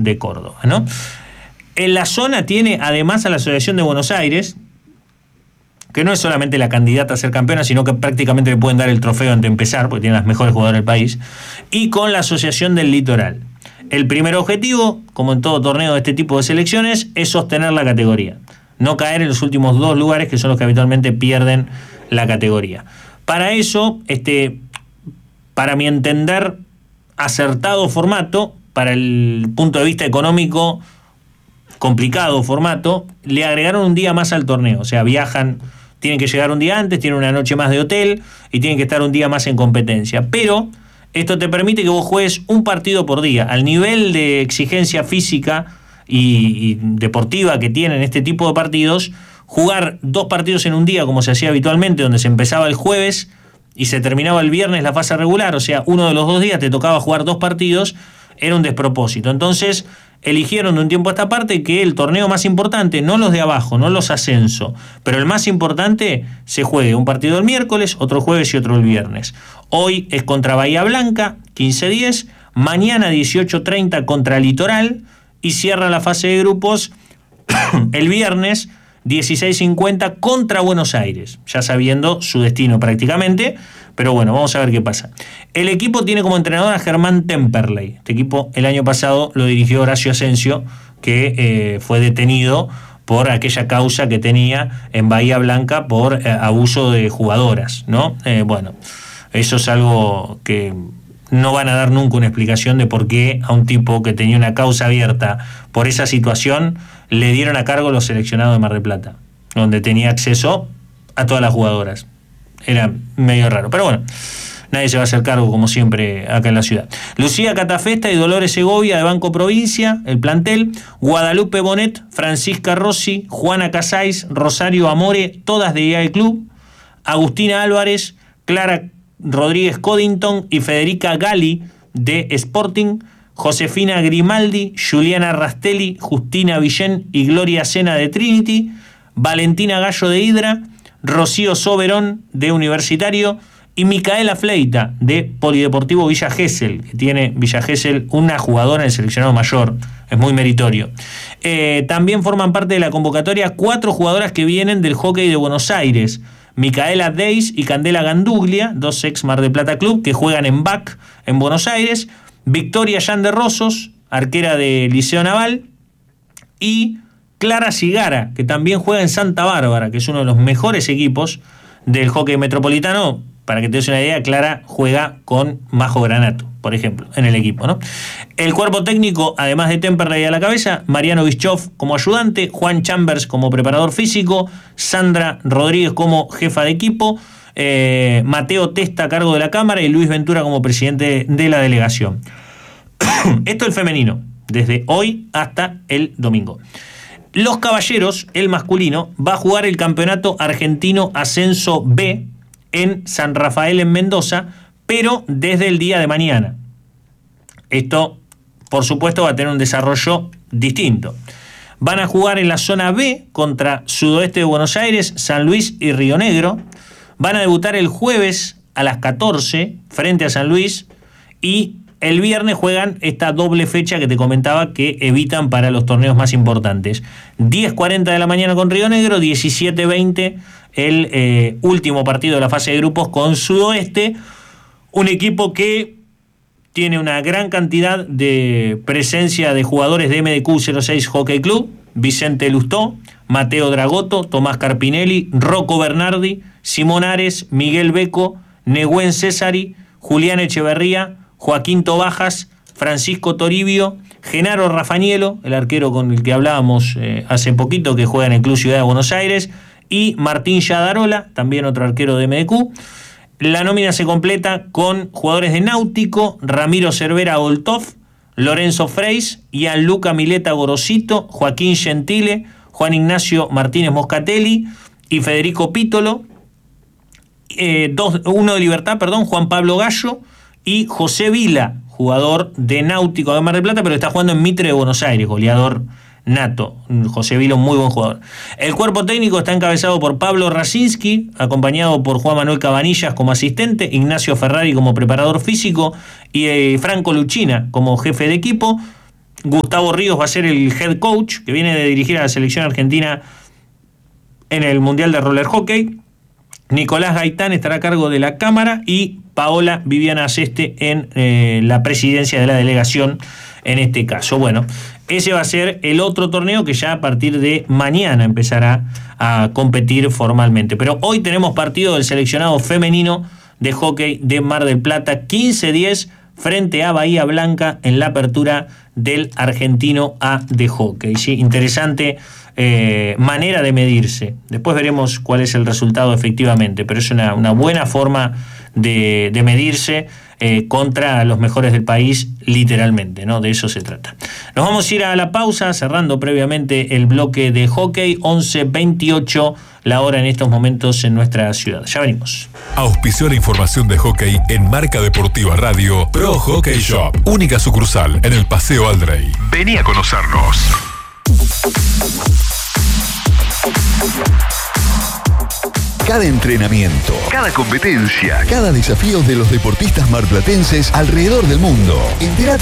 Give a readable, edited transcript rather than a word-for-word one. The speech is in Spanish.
de Córdoba, ¿no? En la zona tiene además a la Asociación de Buenos Aires, que no es solamente la candidata a ser campeona, sino que prácticamente le pueden dar el trofeo antes de empezar, porque tiene las mejores jugadoras del país, y con la Asociación del Litoral. El primer objetivo, como en todo torneo de este tipo de selecciones, es sostener la categoría, no caer en los últimos 2 lugares, que son los que habitualmente pierden la categoría. Para eso, para mi entender, acertado formato, para el punto de vista económico, complicado formato, le agregaron un día más al torneo, o sea, viajan, tienen que llegar un día antes, tienen una noche más de hotel y tienen que estar un día más en competencia. Pero esto te permite que vos juegues un partido por día. Al nivel de exigencia física y deportiva que tienen este tipo de partidos, jugar 2 partidos en un día, como se hacía habitualmente, donde se empezaba el jueves y se terminaba el viernes la fase regular, o sea, uno de los 2 días te tocaba jugar 2 partidos, era un despropósito. Entonces eligieron de un tiempo a esta parte que el torneo más importante, no los de abajo, no los ascenso, pero el más importante, se juegue un partido el miércoles, otro jueves y otro el viernes. Hoy es contra Bahía Blanca, 15-10, mañana 18:30 contra Litoral, y cierra la fase de grupos el viernes 16:50 contra Buenos Aires, ya sabiendo su destino prácticamente, pero bueno, vamos a ver qué pasa. El equipo tiene como entrenador a Germán Temperley. Este equipo el año pasado lo dirigió Horacio Asensio, que fue detenido por aquella causa que tenía en Bahía Blanca por abuso de jugadoras, ¿no? Bueno, eso es algo que no van a dar nunca una explicación de por qué a un tipo que tenía una causa abierta por esa situación le dieron a cargo los seleccionados de Mar del Plata, donde tenía acceso a todas las jugadoras. Era medio raro, pero bueno, nadie se va a hacer cargo como siempre acá en la ciudad. Lucía Catafesta y Dolores Segovia de Banco Provincia, el plantel. Guadalupe Bonet, Francisca Rossi, Juana Casais, Rosario Amore, todas de IAE Club. Agustina Álvarez, Clara Rodríguez Coddington y Federica Gali de Sporting. Josefina Grimaldi, Juliana Rastelli, Justina Villén y Gloria Sena de Trinity. Valentina Gallo de Hidra, Rocío Soberón de Universitario y Micaela Fleita de Polideportivo Villa Gesell, que tiene Villa Gesell una jugadora en el seleccionado mayor, es muy meritorio. También forman parte de la convocatoria 4 jugadoras que vienen del hockey de Buenos Aires: Micaela Deis y Candela Ganduglia, 2 ex Mar del Plata Club, que juegan en BAC en Buenos Aires; Victoria Yan de Rosos, arquera de Liceo Naval; y Clara Cigara, que también juega en Santa Bárbara, que es uno de los mejores equipos del hockey metropolitano. Para que te des una idea, Clara juega con Majo Granato, por ejemplo, en el equipo, ¿no? El cuerpo técnico, además de Temperley a la cabeza, Mariano Bischoff como ayudante, Juan Chambers como preparador físico, Sandra Rodríguez como jefa de equipo, Mateo Testa a cargo de la cámara y Luis Ventura como presidente de la delegación. Esto es el femenino, desde hoy hasta el domingo. Los caballeros, el masculino, va a jugar el campeonato argentino Ascenso B en San Rafael en Mendoza, pero desde el día de mañana. Esto, por supuesto, va a tener un desarrollo distinto. Van a jugar en la zona B contra Sudoeste de Buenos Aires, San Luis y Río Negro. Van a debutar el jueves a las 14 frente a San Luis y el viernes juegan esta doble fecha que te comentaba que evitan para los torneos más importantes. 10:40 de la mañana con Río Negro, 17:20 el último partido de la fase de grupos con Sudoeste, un equipo que tiene una gran cantidad de presencia de jugadores de MDQ 06 Hockey Club: Vicente Lustó, Mateo Dragoto, Tomás Carpinelli, Rocco Bernardi, Simón Ares, Miguel Beco, Nehuen Cesari, Julián Echeverría, Joaquín Tobajas, Francisco Toribio, Genaro Rafanielo, el arquero con el que hablábamos hace poquito, que juega en el Club Ciudad de Buenos Aires, y Martín Yadarola, también otro arquero de MDQ. La nómina se completa con jugadores de Náutico: Ramiro Cervera Oltov, Lorenzo Freis, Gianluca Mileta Gorosito, Joaquín Gentile, Juan Ignacio Martínez Moscatelli y Federico Pítolo. Uno de Libertad, Juan Pablo Gallo, y José Vila, jugador de Náutico de Mar del Plata, pero está jugando en Mitre de Buenos Aires, goleador nato. José Vila, un muy buen jugador. El cuerpo técnico está encabezado por Pablo Racinski, acompañado por Juan Manuel Cabanillas como asistente, Ignacio Ferrari como preparador físico y Franco Luchina como jefe de equipo. Gustavo Ríos va a ser el head coach, que viene de dirigir a la selección argentina en el Mundial de Roller Hockey. Nicolás Gaitán estará a cargo de la Cámara y Paola Viviana Ceste en la presidencia de la delegación en este caso. Bueno, ese va a ser el otro torneo que ya a partir de mañana empezará a competir formalmente. Pero hoy tenemos partido del seleccionado femenino de hockey de Mar del Plata, 15-10 frente a Bahía Blanca en la apertura del Argentino A de hockey. Sí, interesante manera de medirse. Después veremos cuál es el resultado efectivamente, pero es una buena forma de medirse contra los mejores del país, literalmente, ¿no? De eso se trata. Nos vamos a ir a la pausa, cerrando previamente el bloque de hockey. 11:28 la hora en estos momentos en nuestra ciudad. Ya venimos. Auspició la información de hockey en Marca Deportiva Radio Pro Hockey Shop. Única sucursal en el Paseo Aldrey. Vení a conocernos. Cada entrenamiento, Cada competencia. cada desafío de los deportistas marplatenses alrededor del mundo. Entérate